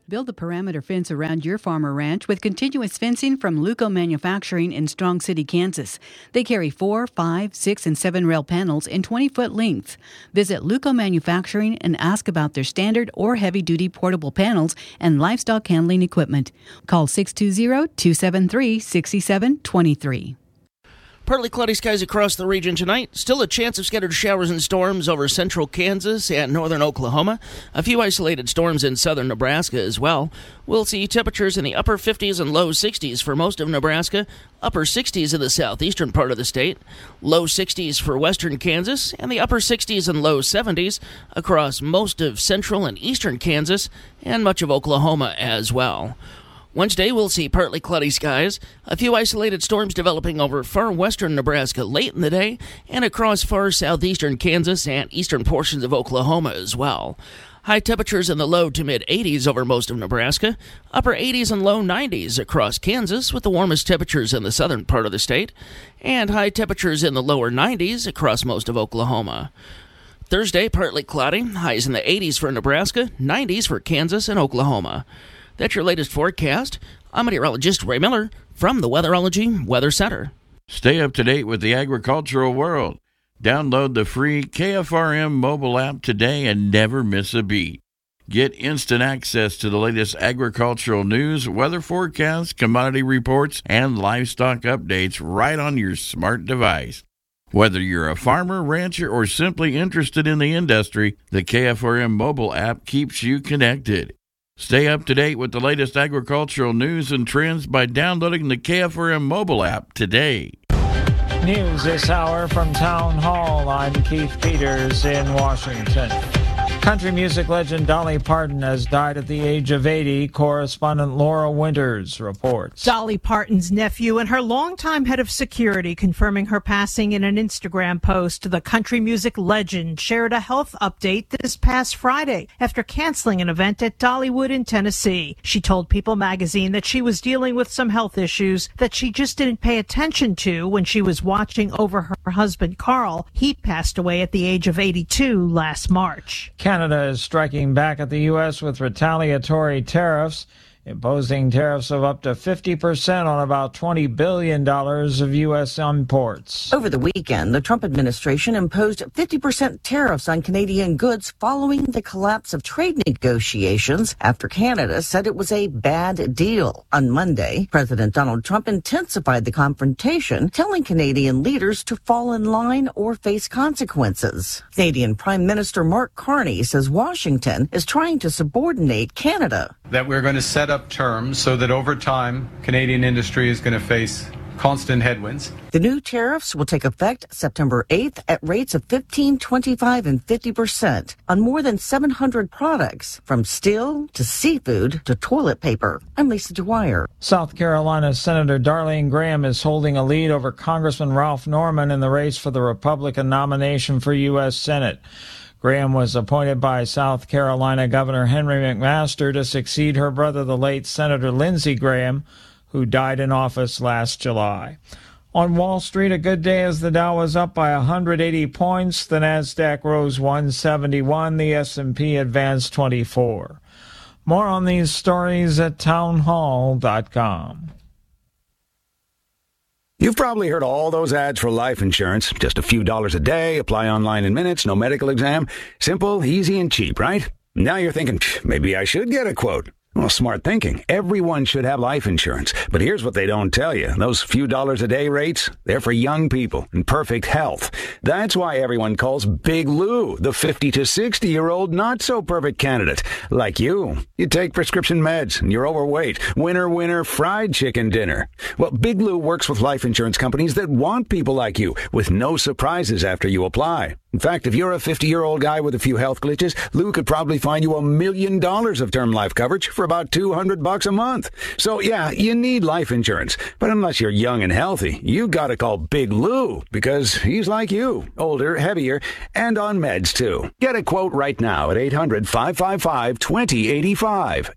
Build a perimeter fence around your farm or ranch with continuous fencing from Luco Manufacturing in Strong City, Kansas. They carry 4, 5, 6, and 7 rail panels in 20-foot lengths. Visit Luco Manufacturing and ask about their standard or heavy-duty portable panels and livestock handling equipment. Call 620-273-6723. Partly cloudy skies across the region tonight. Still a chance of scattered showers and storms over central Kansas and northern Oklahoma. A few isolated storms in southern Nebraska as well. We'll see temperatures in the upper 50s and low 60s for most of Nebraska. Upper 60s in the southeastern part of the state. Low 60s for western Kansas. And the upper 60s and low 70s across most of central and eastern Kansas and much of Oklahoma as well. Wednesday, we'll see partly cloudy skies, a few isolated storms developing over far western Nebraska late in the day, and across far southeastern Kansas and eastern portions of Oklahoma as well. High temperatures in the low to mid-80s over most of Nebraska, upper 80s and low 90s across Kansas with the warmest temperatures in the southern part of the state, and high temperatures in the lower 90s across most of Oklahoma. Thursday, partly cloudy, highs in the 80s for Nebraska, 90s for Kansas and Oklahoma. That's your latest forecast. I'm meteorologist Ray Miller from the Weatherology Weather Center. Stay up to date with the agricultural world. Download the free KFRM mobile app today and never miss a beat. Get instant access to the latest agricultural news, weather forecasts, commodity reports, and livestock updates right on your smart device. Whether you're a farmer, rancher, or simply interested in the industry, the KFRM mobile app keeps you connected. Stay up to date with the latest agricultural news and trends by downloading the KFRM mobile app today. News this hour from Town Hall. I'm Keith Peters in Washington. Country music legend Dolly Parton has died at the age of 80. Correspondent Laura Winters reports. Dolly Parton's nephew and her longtime head of security confirming her passing in an Instagram post. The country music legend shared a health update this past Friday after canceling an event at Dollywood in Tennessee. She told People magazine that she was dealing with some health issues that she just didn't pay attention to when she was watching over her husband Carl. He passed away at the age of 82 last March. Canada is striking back at the U.S. with retaliatory tariffs, imposing tariffs of up to 50% on about $20 billion of U.S. imports. Over the weekend, the Trump administration imposed 50% tariffs on Canadian goods following the collapse of trade negotiations after Canada said it was a bad deal. On Monday, President Donald Trump intensified the confrontation, telling Canadian leaders to fall in line or face consequences. Canadian Prime Minister Mark Carney says Washington is trying to subordinate Canada. That we're going to set up terms so that over time, Canadian industry is going to face constant headwinds. The new tariffs will take effect September 8th at rates of 15%, 25%, and 50% on more than 700 products, from steel to seafood to toilet paper. I'm Lisa Dwyer. South Carolina Senator Darlene Graham is holding a lead over Congressman Ralph Norman in the race for the Republican nomination for U.S. Senate. Graham was appointed by South Carolina Governor Henry McMaster to succeed her brother, the late Senator Lindsey Graham, who died in office last July. On Wall Street, a good day as the Dow was up by 180 points. The Nasdaq rose 171. The S&P advanced 24. More on these stories at townhall.com. You've probably heard all those ads for life insurance. Just a few dollars a day, apply online in minutes, no medical exam. Simple, easy, and cheap, right? Now you're thinking, maybe I should get a quote. Well, smart thinking. Everyone should have life insurance. But here's what they don't tell you. Those few dollars a day rates, they're for young people in perfect health. That's why everyone calls Big Lou the 50 to 60-year-old not-so-perfect candidate. Like you. You take prescription meds and you're overweight. Winner, fried chicken dinner. Well, Big Lou works with life insurance companies that want people like you with no surprises after you apply. In fact, if you're a 50-year-old guy with a few health glitches, Lou could probably find you $1 million of term life coverage for about $200 a month. So, yeah, you need life insurance. But unless you're young and healthy, you gotta call Big Lou, because he's like you, older, heavier, and on meds, too. Get a quote right now at 800-555-2085,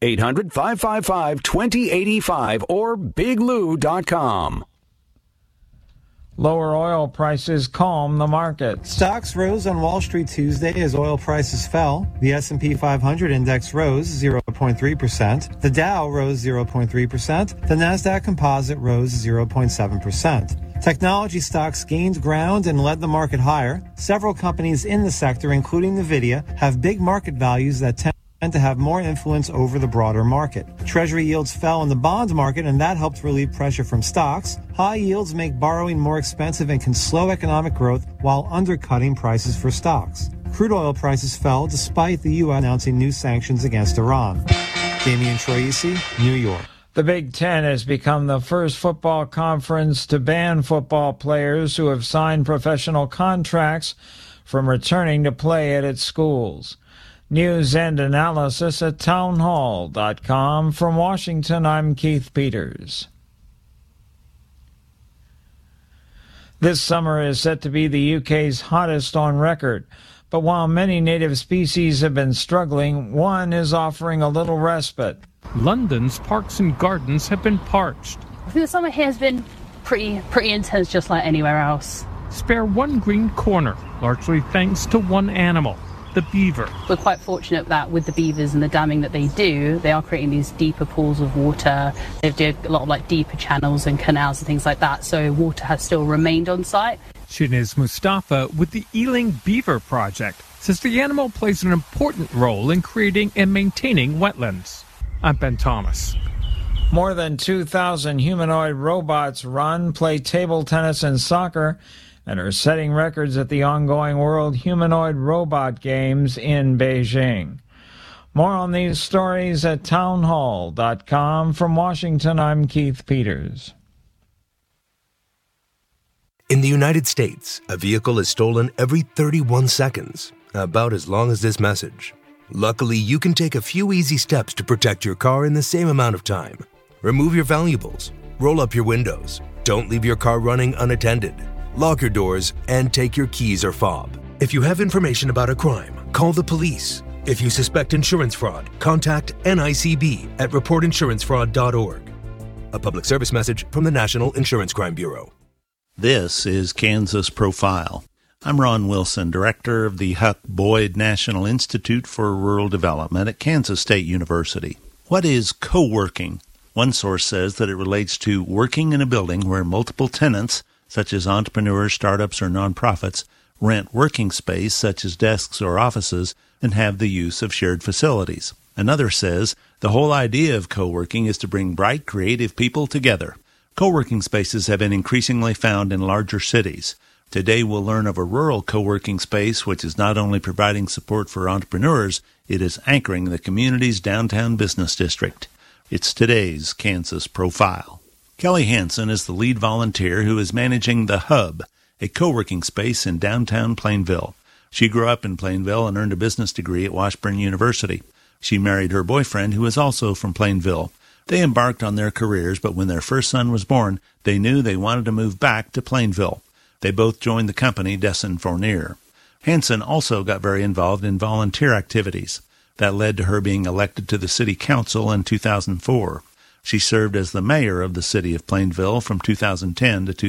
800-555-2085, or biglou.com. Lower oil prices calm the market. Stocks rose on Wall Street Tuesday as oil prices fell. The S&P 500 index rose 0.3%. The Dow rose 0.3%. The Nasdaq Composite rose 0.7%. Technology stocks gained ground and led the market higher. Several companies in the sector, including NVIDIA, have big market values that tend to have more influence over the broader market. Treasury yields fell in the bond market, and that helped relieve pressure from stocks. High yields make borrowing more expensive and can slow economic growth while undercutting prices for stocks. Crude oil prices fell despite the U.S. announcing new sanctions against Iran. Damian Troisi, New York. The Big Ten has become the first football conference to ban football players who have signed professional contracts from returning to play at its schools. News and analysis at townhall.com. From Washington, I'm Keith Peters. This summer is set to be the UK's hottest on record. But while many native species have been struggling, one is offering a little respite. London's parks and gardens have been parched. I think the summer here has been pretty intense, just like anywhere else. Spare one green corner, largely thanks to one animal, the beaver. We're quite fortunate that with the beavers and the damming that they do, they are creating these deeper pools of water. They've done a lot of deeper channels and canals and things like that, so water has still remained on site. Shiniz Mustafa with the Ealing Beaver Project says the animal plays an important role in creating and maintaining wetlands. I'm Ben Thomas. More than 2,000 humanoid robots run, play table tennis and soccer, and are setting records at the ongoing World Humanoid Robot Games in Beijing. More on these stories at townhall.com. From Washington, I'm Keith Peters. In the United States, a vehicle is stolen every 31 seconds, about as long as this message. Luckily, you can take a few easy steps to protect your car in the same amount of time. Remove your valuables, roll up your windows, don't leave your car running unattended, lock your doors, and take your keys or fob. If you have information about a crime, call the police. If you suspect insurance fraud, contact NICB at reportinsurancefraud.org. A public service message from the National Insurance Crime Bureau. This is Kansas Profile. I'm Ron Wilson, director of the Huck Boyd National Institute for Rural Development at Kansas State University. What is co-working? One source says that it relates to working in a building where multiple tenants, such as entrepreneurs, startups, or nonprofits, rent working space, such as desks or offices, and have the use of shared facilities. Another says the whole idea of co-working is to bring bright, creative people together. Co-working spaces have been increasingly found in larger cities. Today we'll learn of a rural co-working space which is not only providing support for entrepreneurs, it is anchoring the community's downtown business district. It's today's Kansas Profile. Kelly Hansen is the lead volunteer who is managing The Hub, a co-working space in downtown Plainville. She grew up in Plainville and earned a business degree at Washburn University. She married her boyfriend, who is also from Plainville. They embarked on their careers, but when their first son was born, they knew they wanted to move back to Plainville. They both joined the company Dessin Fournier. Hansen also got very involved in volunteer activities. That led to her being elected to the city council in 2004. She served as the mayor of the city of Plainville from 2010 to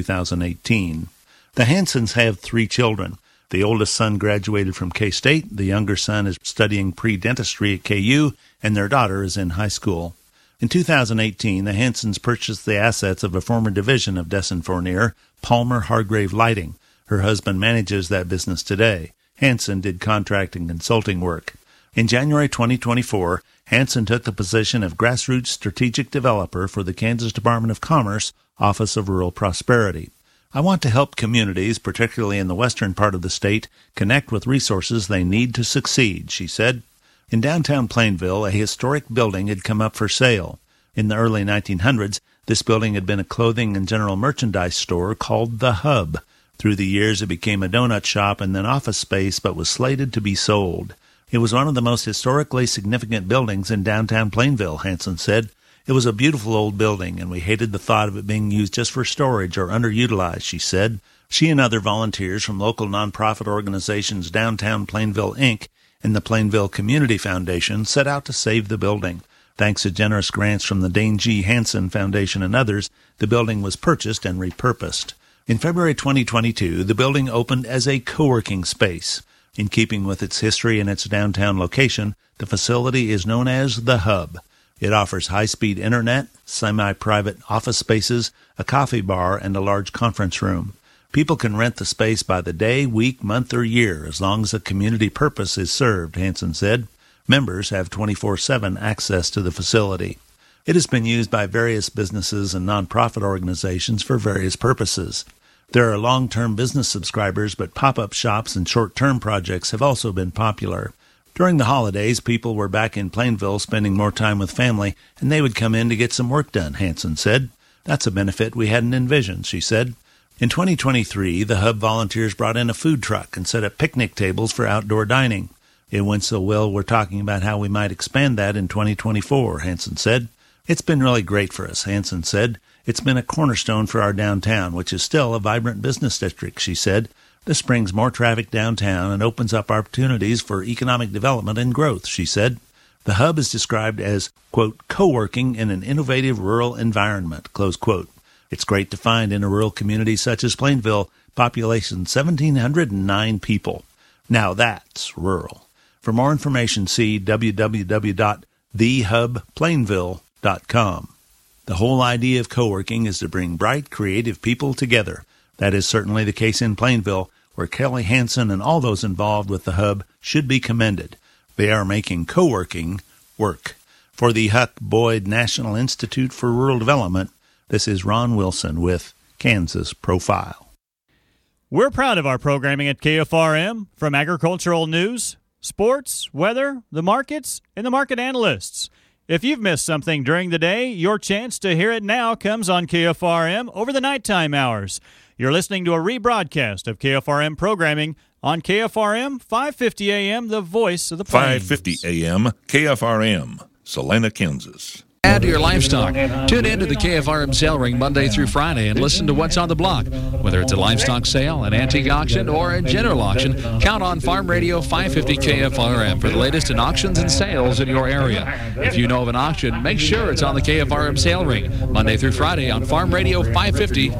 2018. The Hansens have 3 children. The oldest son graduated from K-State, the younger son is studying pre-dentistry at KU, and their daughter is in high school. In 2018, the Hansens purchased the assets of a former division of Dessin Fournier, Palmer Hargrave Lighting. Her husband manages that business today. Hansen did contract and consulting work. In January 2024, Hansen took the position of Grassroots Strategic Developer for the Kansas Department of Commerce, Office of Rural Prosperity. I want to help communities, particularly in the western part of the state, connect with resources they need to succeed, she said. In downtown Plainville, a historic building had come up for sale. In the early 1900s, this building had been a clothing and general merchandise store called The Hub. Through the years, it became a donut shop and then office space, but was slated to be sold. It was one of the most historically significant buildings in downtown Plainville, Hansen said. It was a beautiful old building, and we hated the thought of it being used just for storage or underutilized, she said. She and other volunteers from local nonprofit organizations Downtown Plainville, Inc., and the Plainville Community Foundation set out to save the building. Thanks to generous grants from the Dane G. Hansen Foundation and others, the building was purchased and repurposed. In February 2022, the building opened as a co-working space. In keeping with its history and its downtown location, the facility is known as The Hub. It offers high-speed internet, semi-private office spaces, a coffee bar, and a large conference room. People can rent the space by the day, week, month, or year, as long as the community purpose is served, Hansen said. Members have 24/7 access to the facility. It has been used by various businesses and nonprofit organizations for various purposes. There are long-term business subscribers, but pop-up shops and short-term projects have also been popular. During the holidays, people were back in Plainville spending more time with family, and they would come in to get some work done, Hansen said. That's a benefit we hadn't envisioned, she said. In 2023, the Hub volunteers brought in a food truck and set up picnic tables for outdoor dining. It went so well, we're talking about how we might expand that in 2024, Hansen said. It's been really great for us, Hansen said. It's been a cornerstone for our downtown, which is still a vibrant business district, she said. This brings more traffic downtown and opens up opportunities for economic development and growth, she said. The Hub is described as, quote, co-working in an innovative rural environment, close quote. It's great to find in a rural community such as Plainville, population 1,709 people. Now that's rural. For more information, see www.thehubplainville.com. The whole idea of co-working is to bring bright, creative people together. That is certainly the case in Plainville, where Kelly Hansen and all those involved with the Hub should be commended. They are making co-working work. For the Huck Boyd National Institute for Rural Development, this is Ron Wilson with Kansas Profile. We're proud of our programming at KFRM, from agricultural news, sports, weather, the markets, and the market analysts. If you've missed something during the day, your chance to hear it now comes on KFRM over the nighttime hours. You're listening to a rebroadcast of KFRM programming on KFRM 550 AM, the voice of the Plains. 550 AM, KFRM, Salina, Kansas. Add to your livestock. Tune in to the KFRM sale ring Monday through Friday and listen to what's on the block. Whether it's a livestock sale, an antique auction, or a general auction, count on Farm Radio 550 KFRM for the latest in auctions and sales in your area. If you know of an auction, make sure it's on the KFRM sale ring Monday through Friday on Farm Radio 550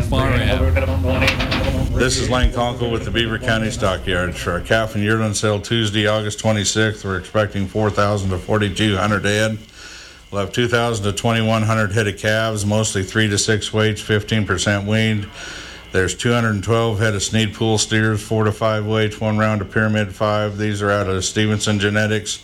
KFRM. This is Lane Conkle with the Beaver County Stockyards. For our calf and yearling sale Tuesday, August 26th, we're expecting 4,000 to 4,200 head. We'll have 2,000 to 2,100 head of calves, mostly 3 to 6 weights, 15% weaned. There's 212 head of Sneed Pool steers, 4 to 5 weights, 1 round of Pyramid 5. These are out of Stevenson Genetics.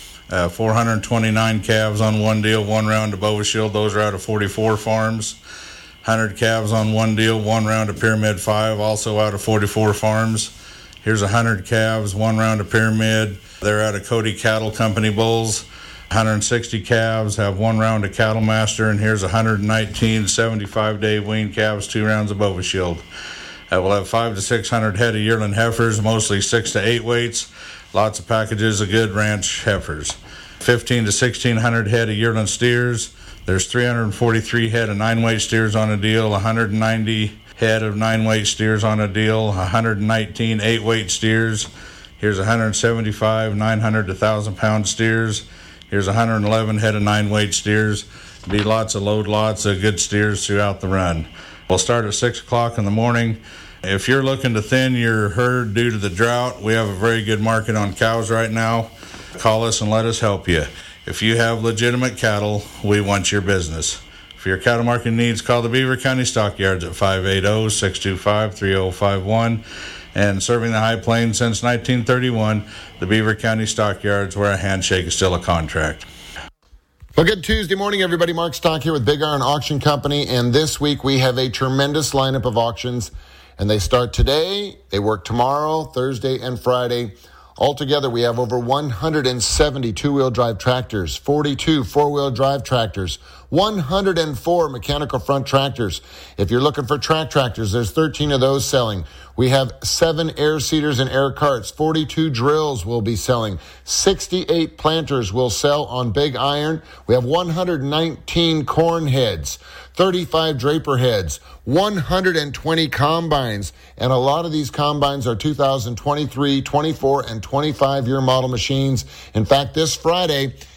429 calves on one deal, 1 round of Bova Shield. Those are out of 44 farms. 100 calves on one deal, 1 round of Pyramid 5, also out of 44 farms. Here's 100 calves, 1 round of Pyramid. They're out of Cody Cattle Company bulls. 160 calves have 1 round of Cattle Master, and here's 119 75-day weaned calves, 2 rounds of Bova Shield. We'll have 500 to 600 head of yearling heifers, mostly 6 to 8 weights. Lots of packages of good ranch heifers. 1,500 to 1,600 head of yearling steers. There's 343 head of 9-weight steers on a deal, 190 head of 9-weight steers on a deal, 119 8-weight steers. Here's 175 900 to 1,000-pound steers. Here's 111 head of 9-weight steers. Be lots of load lots of good steers throughout the run. We'll start at 6 o'clock in the morning. If you're looking to thin your herd due to the drought, we have a very good market on cows right now. Call us and let us help you. If you have legitimate cattle, we want your business. For your cattle market needs, call the Beaver County Stockyards at 580-625-3051. And serving the High Plains since 1931, the Beaver County Stockyards, where a handshake is still a contract. Well, good Tuesday morning, everybody. Mark Stock here with Big Iron Auction Company. And this week we have a tremendous lineup of auctions. And they start today, they work tomorrow, Thursday, and Friday. Altogether, we have over 170 two-wheel drive tractors, 42 four-wheel drive tractors, 104 mechanical front tractors. If you're looking for track tractors, there's 13 of those selling. We have 7 air seeders and air carts, 42 drills will be selling, 68 planters will sell on Big Iron. We have 119 corn heads, 35 draper heads, 120 combines, and a lot of these combines are 2023, 24, and 25-year model machines. In fact, this Friday,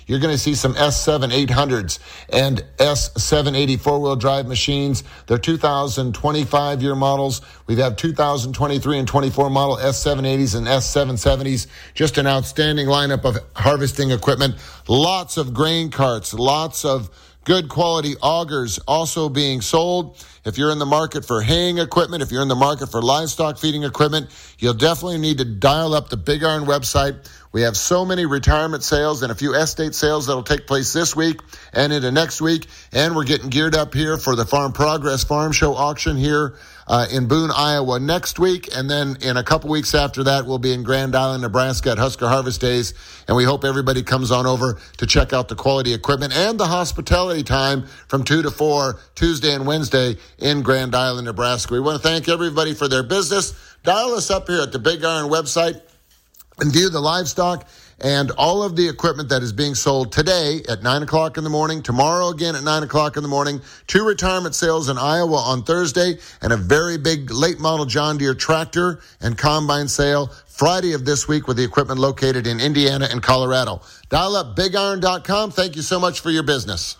you're going to see some S7 800s and S780 four-wheel drive machines. They're 2025 year models. We have 2023 and 24 model S780s and S770s. Just an outstanding lineup of harvesting equipment. Lots of grain carts, lots of good quality augers also being sold. If you're in the market for haying equipment, if you're in the market for livestock feeding equipment, you'll definitely need to dial up the Big Iron website. We have so many retirement sales and a few estate sales that'll take place this week and into next week. And we're getting geared up here for the Farm Progress Farm Show auction here in Boone, Iowa next week. And then in a couple weeks after that, we'll be in Grand Island, Nebraska at Husker Harvest Days. And we hope everybody comes on over to check out the quality equipment and the hospitality time from 2 to 4, Tuesday and Wednesday in Grand Island, Nebraska. We want to thank everybody for their business. Dial us up here at the Big Iron website and view the livestock and all of the equipment that is being sold today at 9 o'clock in the morning, tomorrow again at 9 o'clock in the morning, 2 retirement sales in Iowa on Thursday, and a very big late model John Deere tractor and combine sale Friday of this week with the equipment located in Indiana and Colorado. Dial up BigIron.com. Thank you so much for your business.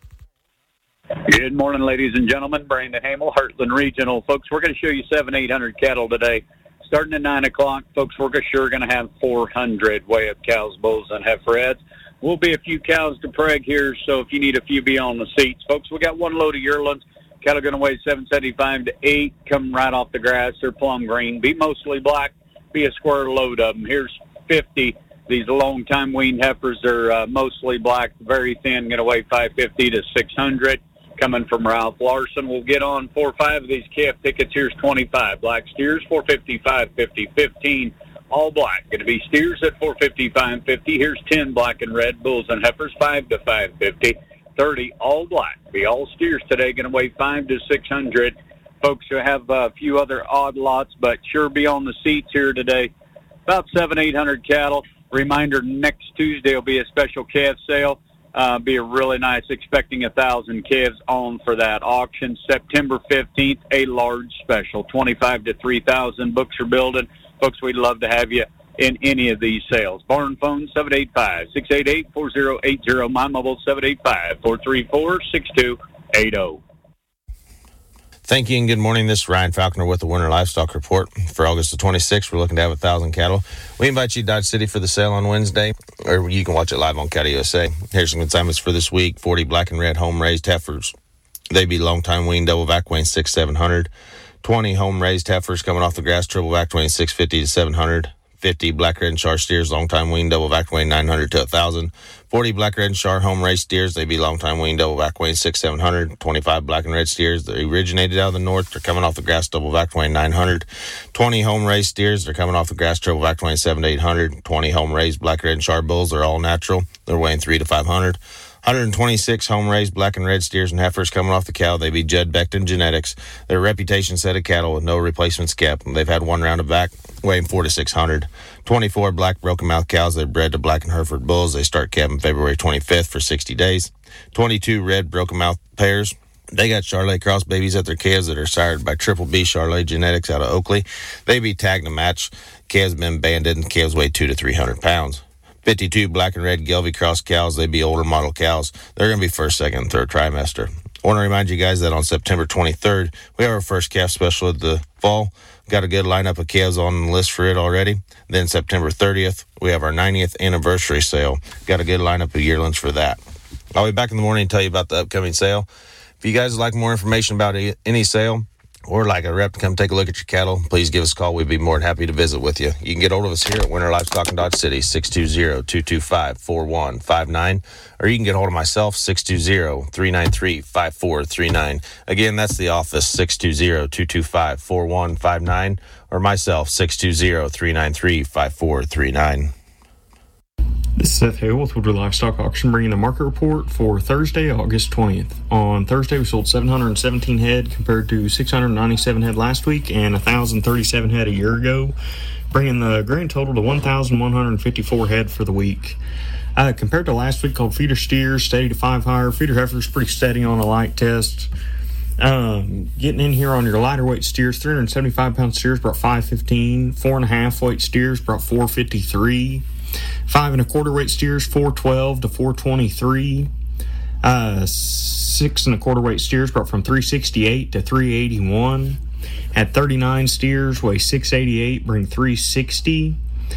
Good morning, ladies and gentlemen. Brandon Hamill, Heartland Regional. Folks, we're going to show you 7,800 cattle today. Starting at 9 o'clock, folks, we're sure going to have 400 weigh-up cows, bulls, and heifers. We'll be a few cows to preg here, so if you need a few, be on the seats. Folks, we got one load of yearlings. Cattle going to weigh 775 to 8, coming right off the grass. They're plum green. Be mostly black. Be a square load of them. Here's 50. These long-time weaned heifers are mostly black, very thin, going to weigh 550 to 600. Coming from Ralph Larson. We'll get on 4 or 5 of these calf tickets. Here's 25. Black steers, 455, 50, 15. All black. Going to be steers at 455, 50. Here's 10 black and red. Bulls and heifers, 5 to 550. 30, all black. Be all steers today. Going to weigh 5 to 600. Folks who have a few other odd lots, but sure be on the seats here today. About 700-800 cattle. Reminder, next Tuesday will be a special calf sale. Be a really nice, expecting 1,000 calves on for that auction. September 15th, a large special, 25 to 3,000. Books are building. Folks, we'd love to have you in any of these sales. Barn phone, 785-688-4080. My mobile, 785-434-6280. Thank you and good morning. This is Ryan Falconer with the Winter Livestock Report. For August the 26th, we're looking to have 1,000 cattle. We invite you to Dodge City for the sale on Wednesday, or you can watch it live on Cattle USA. Here's some consignments for this week. 40 black and red home-raised heifers. They be long-time weaned, double vac weighing 6,700. 20 home-raised heifers coming off the grass, triple vac weighing 650 to 700. 50 black, red, and char steers, long-time weaned, double vac weighing 900 to 1,000. 40 black, red, and char home-raised steers, they be long-time weaned, double vac weighing 6,700. 25 black and red steers, they originated out of the north, they're coming off the grass, double vac weighing 900. 20 home-raised steers, they're coming off the grass, triple vac weighing 7 to 800. 20 home-raised black, red, and char bulls, they're all natural, they're weighing 3 to 500. 126 home-raised black and red steers and heifers coming off the cow. They be Judd Beckton Genetics. They're a reputation set of cattle with no replacements kept. They've had one round of back, weighing 4 to 600. 24 black broken mouth cows. They're bred to black and Hereford bulls. They start calving February 25th for 60 days. 22 red broken mouth pairs. They got Charolais cross babies at their calves that are sired by Triple B Charolais Genetics out of Oakley. They be tagged to match. Calves been banded and calves weigh 200 to 300 pounds. 52 black and red Gelbvieh cross cows. They be older model cows. They're going to be first, second, and third trimester. I want to remind you guys that on September 23rd, we have our first calf special of the fall. Got a good lineup of calves on the list for it already. Then September 30th, we have our 90th anniversary sale. Got a good lineup of yearlings for that. I'll be back in the morning and tell you about the upcoming sale. If you guys would like more information about any sale, or like a rep to come take a look at your cattle, please give us a call. We'd be more than happy to visit with you. You can get hold of us here at Winter Livestock in Dodge City, 620-225-4159. Or you can get hold of myself, 620-393-5439. Again, that's the office, 620-225-4159. Or myself, 620-393-5439. This is Seth Hale with Woodward Livestock Auction, bringing the market report for Thursday, August 20th. On Thursday, we sold 717 head compared to 697 head last week and 1,037 head a year ago, bringing the grand total to 1,154 head for the week. Compared to last week, called feeder steers, steady to 5 higher. Feeder heifers pretty steady on a light test. Getting in here on your lighter weight steers, 375 pound steers brought 515. 4.5 weight steers brought 453. 5 1/4 weight steers, 412 to 423. 6 1/4 weight steers brought from 368 to 381. Had 39 steers, weigh 688, bring 360.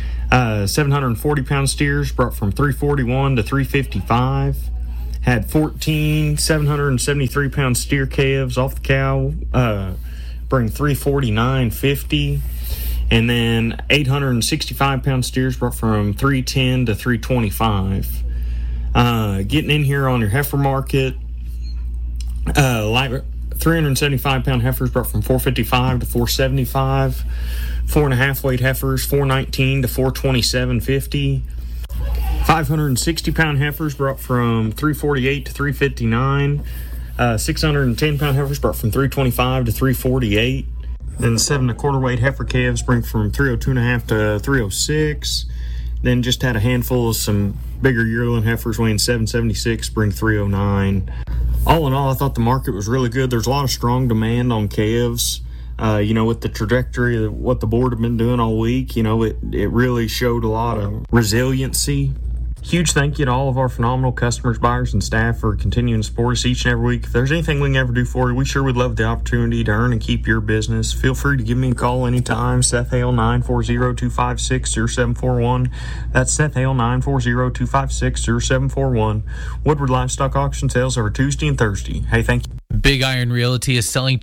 740-pound steers brought from 341 to 355. Had 14 773-pound steer calves off the cow, bring 349.50. And then 865-pound steers brought from 310 to 325. Getting in here on your heifer market, light 375-pound heifers brought from 455 to 475. 4.5 weight heifers, 419 to 427.50. 560-pound heifers brought from 348 to 359. 610-pound heifers brought from 325 to 348. Then 7 1/4 weight heifer calves bring from 302.5 to 306. Then just had a handful of some bigger yearling heifers weighing 776, bring 309. All in all, I thought the market was really good. There's a lot of strong demand on calves. With the trajectory of what the board have been doing all week, it really showed a lot of resiliency. Huge thank you to all of our phenomenal customers, buyers, and staff for continuing to support us each and every week. If there's anything we can ever do for you, we sure would love the opportunity to earn and keep your business. Feel free to give me a call anytime. Seth Hale, 940-256-0741. That's Seth Hale, 940-256-0741. Woodward Livestock Auction sales over Tuesday and Thursday. Hey, thank you. Big Iron Realty is selling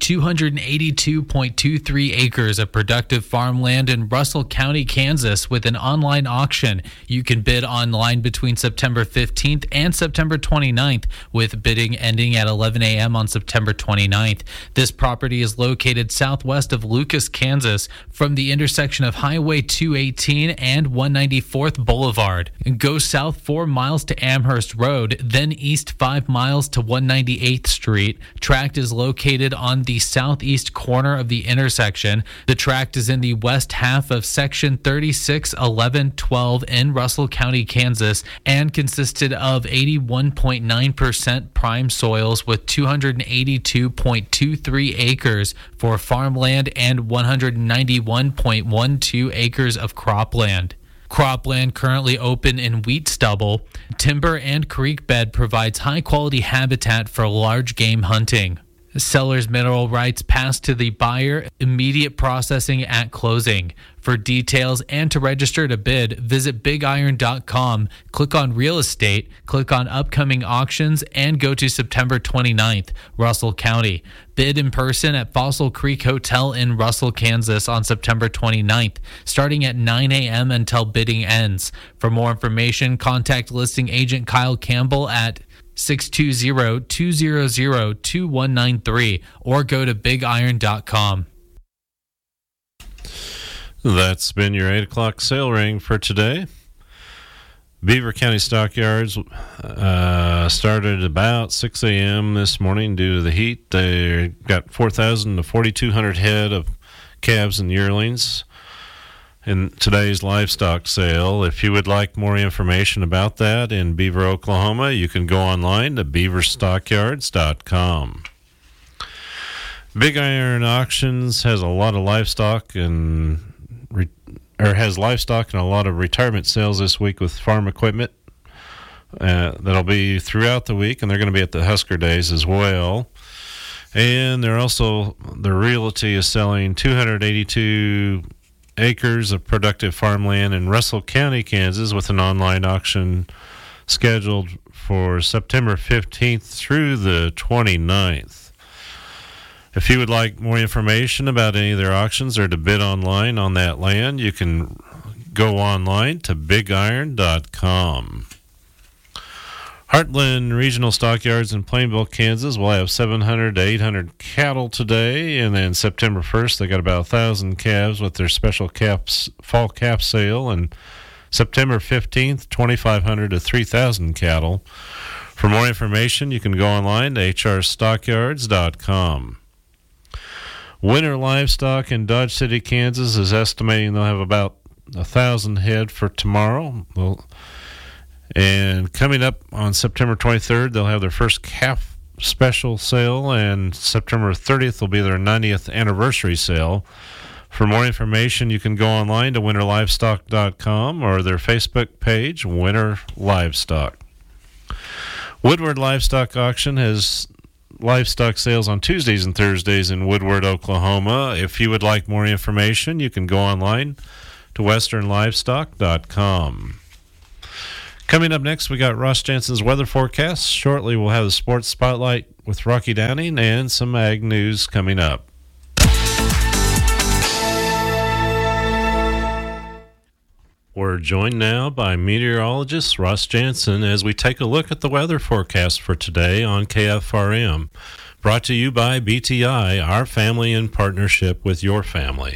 282.23 acres of productive farmland in Russell County, Kansas, with an online auction. You can bid online between September 15th and September 29th, with bidding ending at 11 a.m. on September 29th. This property is located southwest of Lucas, Kansas, from the intersection of Highway 218 and 194th Boulevard. Go south 4 miles to Amherst Road, then east 5 miles to 198th Street. Tract is located on the southeast corner of the intersection. The tract is in the west half of Section 361112 in Russell County, Kansas, and consisted of 81.9% prime soils with 282.23 acres for farmland and 191.12 acres of cropland. Cropland currently open in wheat stubble. Timber and creek bed provides high-quality habitat for large game hunting. The seller's mineral rights pass to the buyer, immediate processing at closing. For details and to register to bid, visit bigiron.com, click on Real Estate, click on Upcoming Auctions, and go to September 29th, Russell County. Bid in person at Fossil Creek Hotel in Russell, Kansas on September 29th, starting at 9 a.m. until bidding ends. For more information, contact listing agent Kyle Campbell at 620-200-2193 or go to bigiron.com. That's been your 8 o'clock sale ring for today. Beaver County Stockyards started about 6 a.m. this morning due to the heat. They got 4,000 to 4,200 head of calves and yearlings in today's livestock sale. If you would like more information about that in Beaver, Oklahoma, you can go online to beaverstockyards.com. Big Iron Auctions has a lot of livestock and has livestock and a lot of retirement sales this week with farm equipment. That'll be throughout the week, and they're going to be at the Husker Days as well. And they're also, the Realty is selling 282 acres of productive farmland in Russell County, Kansas, with an online auction scheduled for September 15th through the 29th. If you would like more information about any of their auctions or to bid online on that land, you can go online to bigiron.com. Heartland Regional Stockyards in Plainville, Kansas will have 700 to 800 cattle today, and then September 1st they got about 1,000 calves with their special fall calf sale, and September 15th 2,500 to 3,000 cattle. For more information, you can go online to hrstockyards.com. Winter Livestock in Dodge City, Kansas is estimating they'll have about 1,000 head for tomorrow. And coming up on September 23rd, they'll have their first calf special sale, and September 30th will be their 90th anniversary sale. For more information, you can go online to winterlivestock.com or their Facebook page, Winter Livestock. Woodward Livestock Auction has livestock sales on Tuesdays and Thursdays in Woodward, Oklahoma. If you would like more information, you can go online to westernlivestock.com. Coming up next, we got Ross Jansen's weather forecast. Shortly, we'll have the Sports Spotlight with Rocky Downing and some ag news coming up. We're joined now by meteorologist Ross Jansen as we take a look at the weather forecast for today on KFRM. Brought to you by BTI, our family in partnership with your family.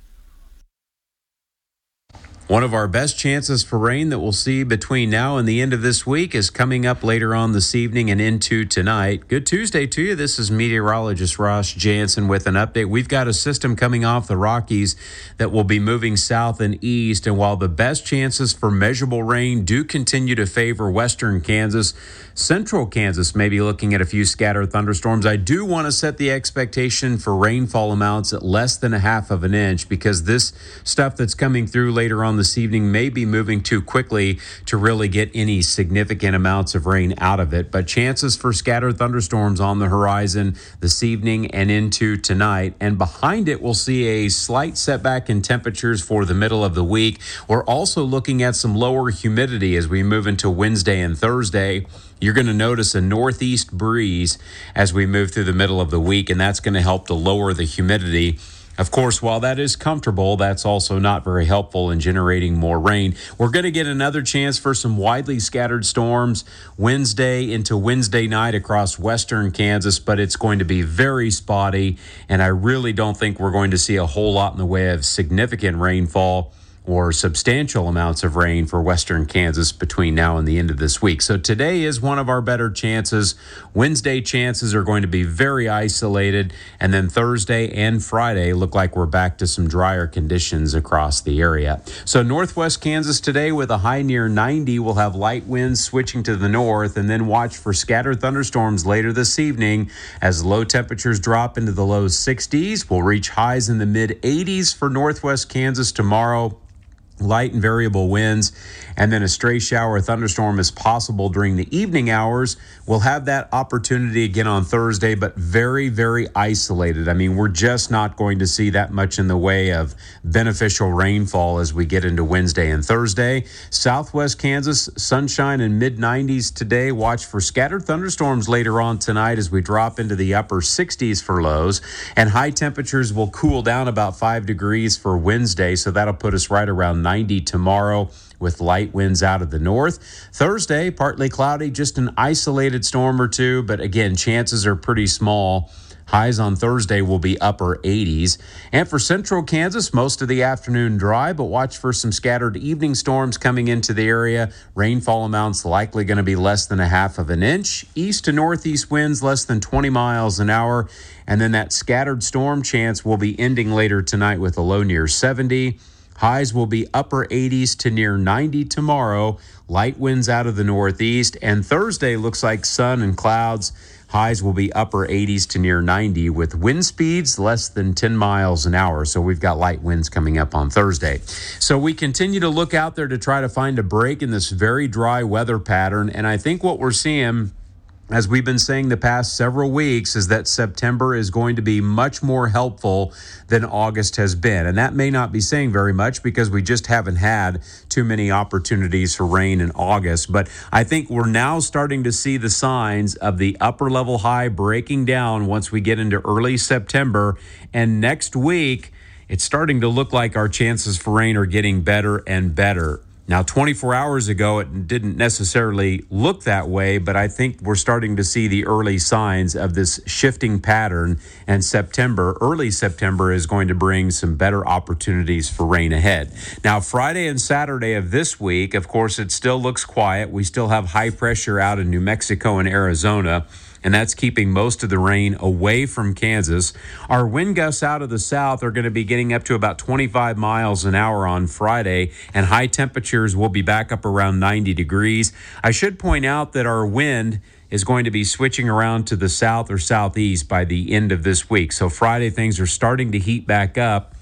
One of our best chances for rain that we'll see between now and the end of this week is coming up later on this evening and into tonight. Good Tuesday to you. This is meteorologist Ross Jansen with an update. We've got a system coming off the Rockies that will be moving south and east, and while the best chances for measurable rain do continue to favor western Kansas, central Kansas may be looking at a few scattered thunderstorms. I do want to set the expectation for rainfall amounts at less than 1/2 of an inch because this stuff that's coming through later on this evening may be moving too quickly to really get any significant amounts of rain out of it. But chances for scattered thunderstorms on the horizon this evening and into tonight. And behind it, we'll see a slight setback in temperatures for the middle of the week. We're also looking at some lower humidity as we move into Wednesday and Thursday. You're going to notice a northeast breeze as we move through the middle of the week, and that's going to help to lower the humidity. Of course, while that is comfortable, that's also not very helpful in generating more rain. We're going to get another chance for some widely scattered storms Wednesday into Wednesday night across western Kansas, but it's going to be very spotty, and I really don't think we're going to see a whole lot in the way of significant rainfall or substantial amounts of rain for western Kansas between now and the end of this week. So today is one of our better chances. Wednesday chances are going to be very isolated, and then Thursday and Friday look like we're back to some drier conditions across the area. So northwest Kansas today with a high near 90. We'll have light winds switching to the north, and then watch for scattered thunderstorms later this evening as low temperatures drop into the low 60s. We'll reach highs in the mid 80s for northwest Kansas tomorrow. Light and variable winds, and then a stray shower or thunderstorm is possible during the evening hours. We'll have that opportunity again on Thursday, but very, very isolated. I mean, we're just not going to see that much in the way of beneficial rainfall as we get into Wednesday and Thursday. Southwest Kansas, sunshine in mid-90s today. Watch for scattered thunderstorms later on tonight as we drop into the upper 60s for lows, and high temperatures will cool down about 5 degrees for Wednesday, so that'll put us right around 90 tomorrow with light winds out of the north. Thursday, partly cloudy, just an isolated storm or two, but again, chances are pretty small. Highs on Thursday will be upper 80s. And for central Kansas, most of the afternoon dry, but watch for some scattered evening storms coming into the area. Rainfall amounts likely going to be less than 1/2 of an inch. East to northeast winds less than 20 miles an hour. And then that scattered storm chance will be ending later tonight with a low near 70. Highs will be upper 80s to near 90 tomorrow. Light winds out of the northeast. And Thursday looks like sun and clouds. Highs will be upper 80s to near 90 with wind speeds less than 10 miles an hour. So we've got light winds coming up on Thursday. So we continue to look out there to try to find a break in this very dry weather pattern. And I think what we're seeing, as we've been saying the past several weeks, is that September is going to be much more helpful than August has been. And that may not be saying very much because we just haven't had too many opportunities for rain in August. But I think we're now starting to see the signs of the upper level high breaking down once we get into early September. And next week, it's starting to look like our chances for rain are getting better and better. Now, 24 hours ago, it didn't necessarily look that way, but I think we're starting to see the early signs of this shifting pattern, and early September is going to bring some better opportunities for rain ahead. Now, Friday and Saturday of this week, of course, it still looks quiet. We still have high pressure out in New Mexico and Arizona, and that's keeping most of the rain away from Kansas. Our wind gusts out of the south are going to be getting up to about 25 miles an hour on Friday, and high temperatures will be back up around 90 degrees. I should point out that our wind is going to be switching around to the south or southeast by the end of this week. So Friday, things are starting to heat back up.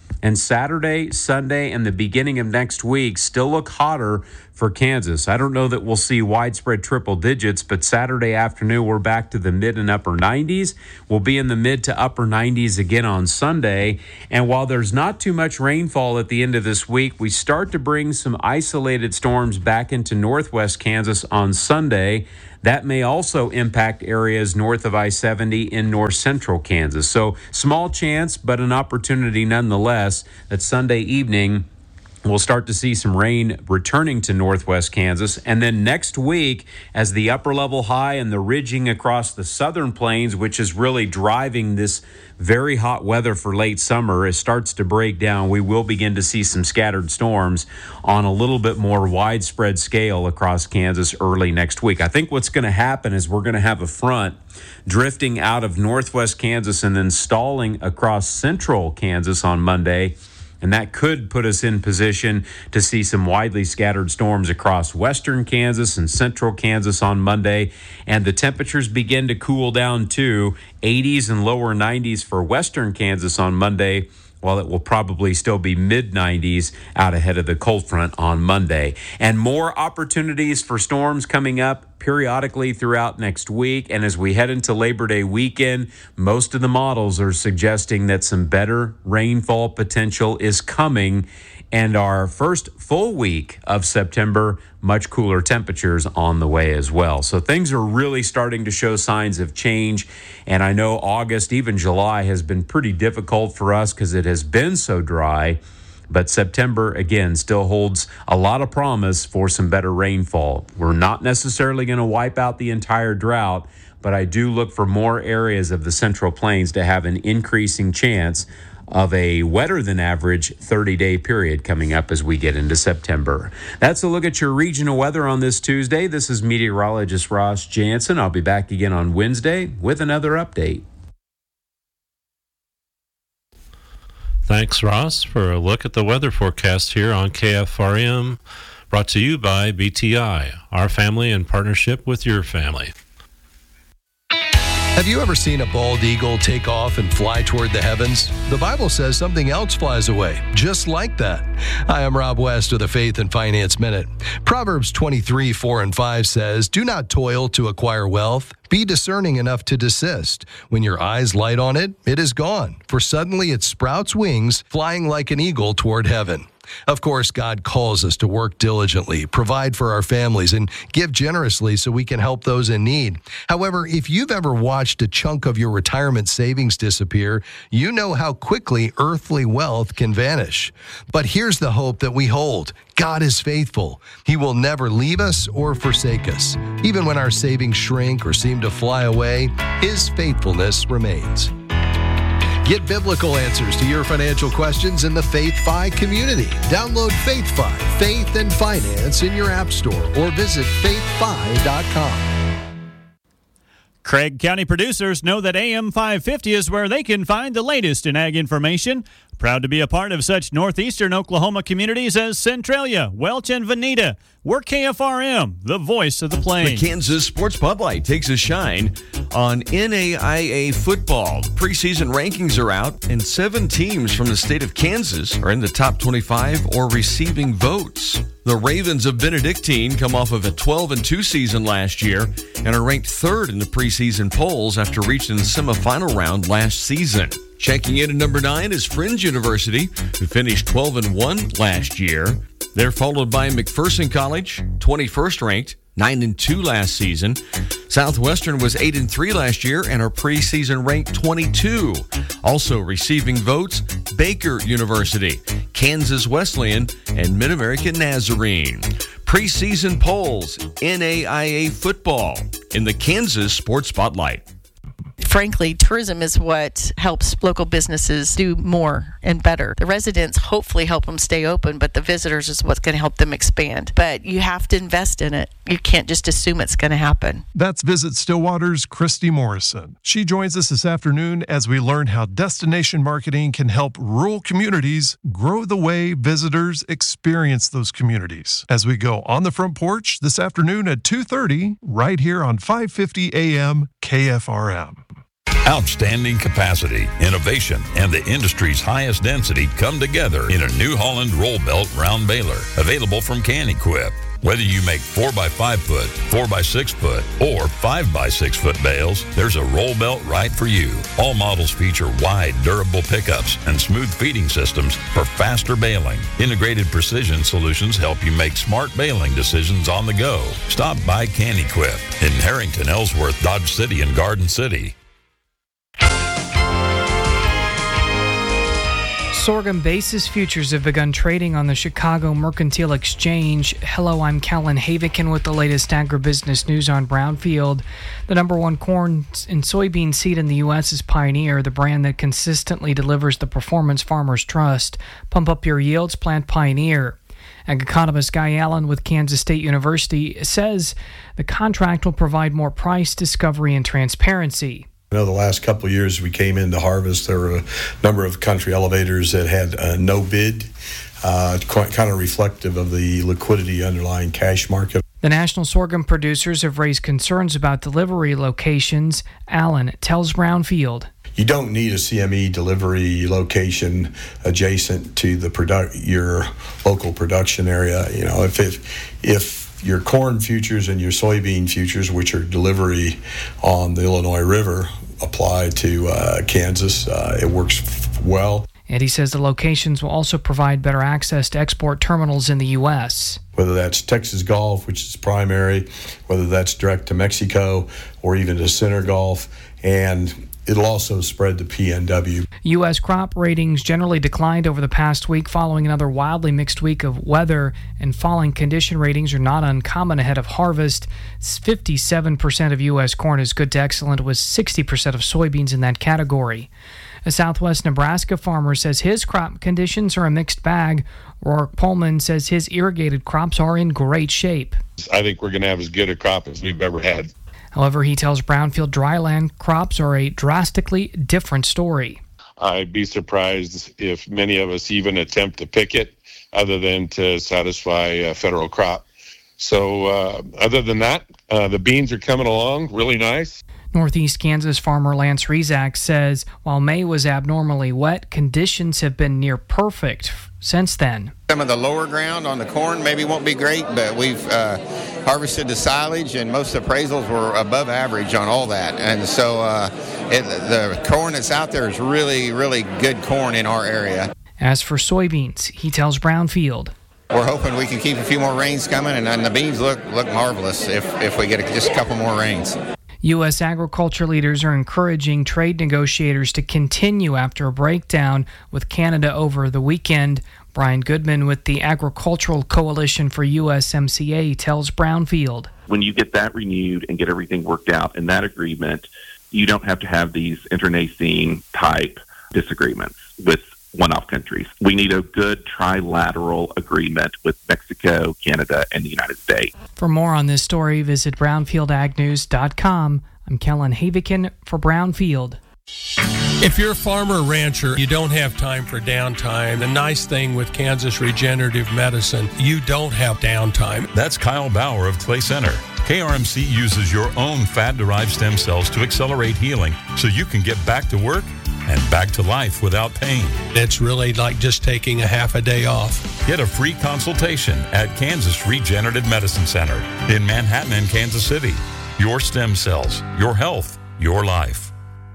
And Saturday, Sunday, and the beginning of next week still look hotter for Kansas. I don't know that we'll see widespread triple digits, but Saturday afternoon, we're back to the mid and upper 90s. We'll be in the mid to upper 90s again on Sunday. And while there's not too much rainfall at the end of this week, we start to bring some isolated storms back into northwest Kansas on Sunday. That may also impact areas north of I-70 in north central Kansas. So small chance, but an opportunity nonetheless that Sunday evening we'll start to see some rain returning to northwest Kansas. And then next week, as the upper level high and the ridging across the southern plains, which is really driving this very hot weather for late summer, it starts to break down. We will begin to see some scattered storms on a little bit more widespread scale across Kansas early next week. I think what's going to happen is we're going to have a front drifting out of northwest Kansas and then stalling across central Kansas on Monday. And that could put us in position to see some widely scattered storms across western Kansas and central Kansas on Monday. And the temperatures begin to cool down too, 80s and lower 90s for western Kansas on Monday, while it will probably still be mid-90s out ahead of the cold front on Monday. And more opportunities for storms coming up periodically throughout next week. And as we head into Labor Day weekend, most of the models are suggesting that some better rainfall potential is coming. And our first full week of September, much cooler temperatures on the way as well. So things are really starting to show signs of change. And I know August, even July, has been pretty difficult for us because it has been so dry. But September, again, still holds a lot of promise for some better rainfall. We're not necessarily going to wipe out the entire drought, but I do look for more areas of the Central Plains to have an increasing chance of a wetter than average 30-day period coming up as we get into September. That's a look at your regional weather on this Tuesday. This is meteorologist Ross Jansen. I'll be back again on Wednesday with another update. Thanks, Ross, for a look at the weather forecast here on KFRM, brought to you by BTI, our family in partnership with your family. Have you ever seen a bald eagle take off and fly toward the heavens? The Bible says something else flies away, just like that. Hi, I'm Rob West with a Faith and Finance Minute. Proverbs 23:4-5 says, "Do not toil to acquire wealth. Be discerning enough to desist. When your eyes light on it, it is gone, for suddenly it sprouts wings, flying like an eagle toward heaven." Of course, God calls us to work diligently, provide for our families, and give generously so we can help those in need. However, if you've ever watched a chunk of your retirement savings disappear, you know how quickly earthly wealth can vanish. But here's the hope that we hold. God is faithful. He will never leave us or forsake us. Even when our savings shrink or seem to fly away, His faithfulness remains. Get biblical answers to your financial questions in the FaithFi community. Download FaithFi, Faith and Finance, in your app store or visit faithfi.com. Craig County producers know that AM 550 is where they can find the latest in ag information. Proud to be a part of such northeastern Oklahoma communities as Centralia, Welch, and Veneta. We're KFRM, the voice of the plains. The Kansas Sports Spotlight takes a shine on NAIA football. Preseason rankings are out, and 7 teams from the state of Kansas are in the top 25 or receiving votes. The Ravens of Benedictine come off of a 12-2 season last year and are ranked 3rd in the preseason polls after reaching the semifinal round last season. Checking in at number 9 is Friends University, who finished 12-1 last year. They're followed by McPherson College, 21st ranked, 9-2 last season. Southwestern was 8-3 last year and are preseason ranked 22. Also receiving votes, Baker University, Kansas Wesleyan, and Mid-American Nazarene. Preseason polls, NAIA football in the Kansas Sports Spotlight. Frankly, tourism is what helps local businesses do more and better. The residents hopefully help them stay open, but the visitors is what's going to help them expand. But you have to invest in it. You can't just assume it's going to happen. That's Visit Stillwater's Christy Morrison. She joins us this afternoon as we learn how destination marketing can help rural communities grow the way visitors experience those communities. As we go on the front porch this afternoon at 2:30, right here on 550 AM KFRM. Outstanding capacity, innovation, and the industry's highest density come together in a New Holland roll belt round baler, available from Can-Equip. Whether you make 4x5 foot, 4x6 foot, or 5x6 foot bales, there's a roll belt right for you. All models feature wide, durable pickups and smooth feeding systems for faster baling. Integrated precision solutions help you make smart baling decisions on the go. Stop by Can-Equip in Harrington, Ellsworth, Dodge City, and Garden City. Sorghum basis futures have begun trading on the Chicago Mercantile Exchange. Hello, I'm Kellen Havikin with the latest agribusiness news on Brownfield. The number one corn and soybean seed in the U.S. is Pioneer, the brand that consistently delivers the performance farmers trust. Pump up your yields, plant Pioneer. Ag economist Guy Allen with Kansas State University says the contract will provide more price discovery and transparency. I know the last couple of years we came into harvest, there were a number of country elevators that had no bid, kind of reflective of the liquidity underlying cash market. The national sorghum producers have raised concerns about delivery locations. Allen tells Brownfield. You don't need a CME delivery location adjacent to the your local production area. You know, if your corn futures and your soybean futures, which are delivery on the Illinois River, apply to Kansas, it works well. And he says the locations will also provide better access to export terminals in the U.S. Whether that's Texas Gulf, which is primary, whether that's direct to Mexico, or even to Center Gulf, and it'll also spread to PNW. U.S. crop ratings generally declined over the past week following another wildly mixed week of weather, and falling condition ratings are not uncommon ahead of harvest. 57% of U.S. corn is good to excellent, with 60% of soybeans in that category. A Southwest Nebraska farmer says his crop conditions are a mixed bag. Rourke Pullman says his irrigated crops are in great shape. I think we're going to have as good a crop as we've ever had. However, he tells Brownfield dryland crops are a drastically different story. I'd be surprised if many of us even attempt to pick it other than to satisfy a federal crop. So other than that, the beans are coming along really nice. Northeast Kansas farmer Lance Rezac says while May was abnormally wet, conditions have been near perfect since then. Some of the lower ground on the corn maybe won't be great, but we've harvested the silage, and most appraisals were above average on all that. And so the corn that's out there is really, really good corn in our area. As for soybeans, he tells Brownfield. We're hoping we can keep a few more rains coming, and the beans look marvelous if we get just a couple more rains. U.S. agriculture leaders are encouraging trade negotiators to continue after a breakdown with Canada over the weekend. Brian Goodman with the Agricultural Coalition for USMCA tells Brownfield. When you get that renewed and get everything worked out in that agreement, you don't have to have these internecine type disagreements with one-off countries. We need a good trilateral agreement with Mexico, Canada, and the United States. For more on this story, visit brownfieldagnews.com. I'm Kellen Havikin for Brownfield. If you're a farmer or rancher, you don't have time for downtime. The nice thing with Kansas Regenerative Medicine, you don't have downtime. That's Kyle Bauer of Clay Center. KRMC uses your own fat-derived stem cells to accelerate healing so you can get back to work and back to life without pain. It's really like just taking a half a day off. Get a free consultation at Kansas Regenerative Medicine Center in Manhattan and Kansas City. Your stem cells, your health, your life.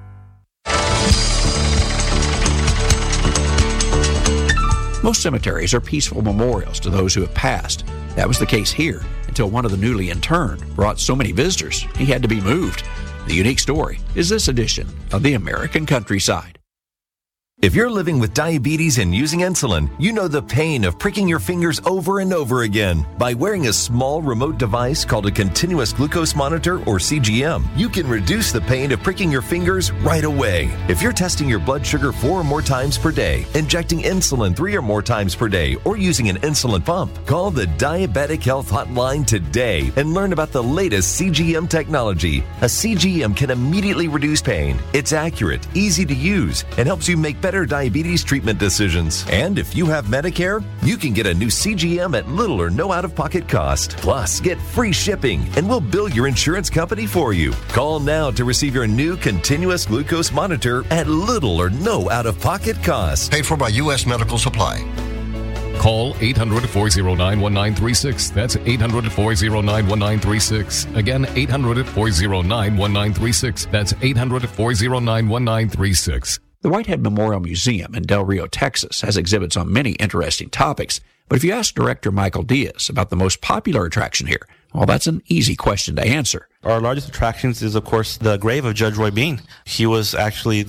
Most cemeteries are peaceful memorials to those who have passed. That was the case here until one of the newly interned brought so many visitors he had to be moved. The unique story is this edition of The American Countryside. If you're living with diabetes and using insulin, you know the pain of pricking your fingers over and over again. By wearing a small remote device called a continuous glucose monitor, or CGM, you can reduce the pain of pricking your fingers right away. If you're testing your blood sugar 4 or more times per day, injecting insulin 3 or more times per day, or using an insulin pump, call the Diabetic Health Hotline today and learn about the latest CGM technology. A CGM can immediately reduce pain. It's accurate, easy to use, and helps you make better better diabetes treatment decisions. And if you have Medicare, you can get a new CGM at little or no out-of-pocket cost. Plus, get free shipping, and we'll bill your insurance company for you. Call now to receive your new continuous glucose monitor at little or no out-of-pocket cost. Paid for by U.S. Medical Supply. Call 800-409-1936. That's 800-409-1936. Again, 800-409-1936. That's 800-409-1936. The Whitehead Memorial Museum in Del Rio, Texas, has exhibits on many interesting topics. But if you ask Director Michael Diaz about the most popular attraction here, well, that's an easy question to answer. Our largest attractions is, of course, the grave of Judge Roy Bean. He was actually